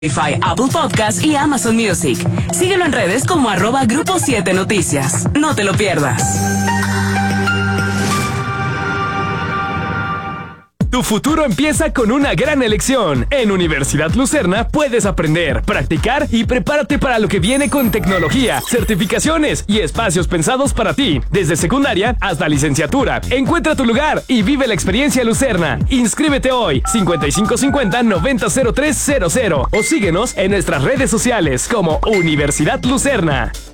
Spotify, Apple Podcast y Amazon Music. Síguelo en redes como @Grupo 7 Noticias. No te lo pierdas. Tu futuro empieza con una gran elección. En Universidad Lucerna puedes aprender, practicar y prepárate para lo que viene con tecnología, certificaciones y espacios pensados para ti. Desde secundaria hasta licenciatura. Encuentra tu lugar y vive la experiencia Lucerna. Inscríbete hoy, 5550-900300 o síguenos en nuestras redes sociales como Universidad Lucerna.